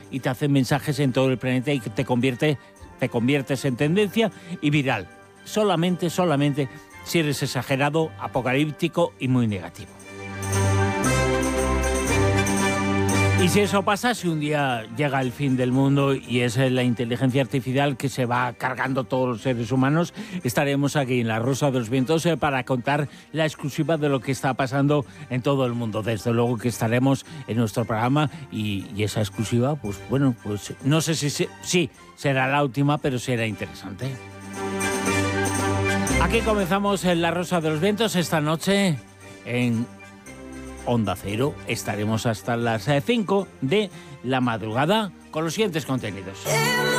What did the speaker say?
y te hace mensajes en todo el planeta y te conviertes en tendencia y viral. Solamente si eres exagerado, apocalíptico y muy negativo. Y si eso pasa, si un día llega el fin del mundo y es la inteligencia artificial que se va cargando todos los seres humanos, estaremos aquí en La Rosa de los Vientos para contar la exclusiva de lo que está pasando en todo el mundo. Desde luego que estaremos en nuestro programa y esa exclusiva, pues bueno, pues no sé si será la última, pero será interesante. Aquí comenzamos en La Rosa de los Vientos esta noche en Onda Cero. Estaremos hasta las 5 de la madrugada con los siguientes contenidos.